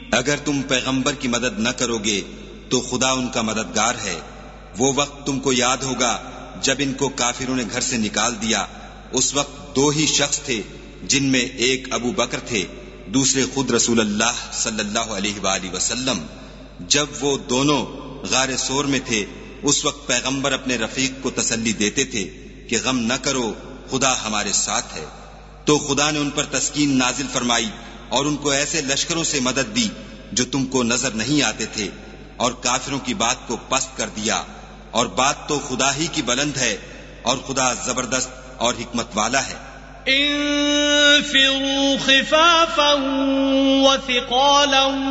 अगर तुम पैगंबर की मदद न करोगे तो खुदा उनका मददगार है। वो वक्त तुमको याद होगा जब इनको काफिरों ने घर से निकाल दिया। उस वक्त दो ही शख्स थे, जिनमें एक अबू बकर थे, दूसरे खुद रसूल अल्लाह सल्लल्लाहु अलैहि वसल्लम। जब वो दोनों गारे सोर में थे, उस वक्त पैगंबर अपने रफीक को तसल्ली देते थे कि गम न करो, खुदा हमारे साथ है। तो खुदा ने उन पर तस्कीन नाजिल फरमाई और उनको ऐसे लश्करों से मदद दी जो तुमको नजर नहीं आते थे, और काफिरों की बात को पस्त कर दिया। और बात तो खुदा ही की बुलंद है, और खुदा जबरदस्त और हिकमत वाला है। इंफिरू खिफाफन व सिक़ालन